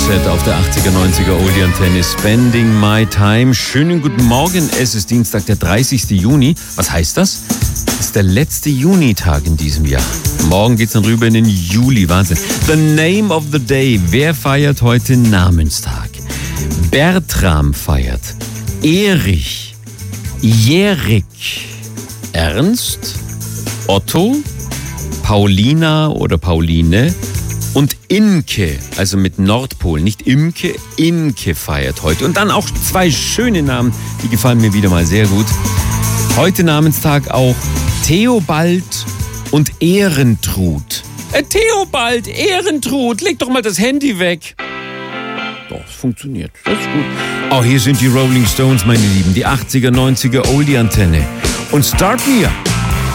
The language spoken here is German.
Roxette auf der 80er, 90er Oldie Antenne. Spending My Time. Schönen guten Morgen. Es ist Dienstag, der 30. Juni. Was heißt das? Das ist der letzte Junitag in diesem Jahr. Morgen geht's dann rüber in den Juli. Wahnsinn. The Name of the Day. Wer feiert heute Namenstag? Bertram feiert. Erich. Jerik. Ernst. Otto. Paulina oder Pauline. Und Imke, also mit Nordpol, nicht Imke, Imke feiert heute. Und dann auch zwei schöne Namen, die gefallen mir wieder mal sehr gut. Heute Namenstag auch Theobald und Ehrentrud. Theobald, Ehrentrud, leg doch mal das Handy weg. Doch, es funktioniert, das ist gut. Oh, hier sind die Rolling Stones, meine Lieben, die 80er, 90er Oldie-Antenne. Und Start Me Up.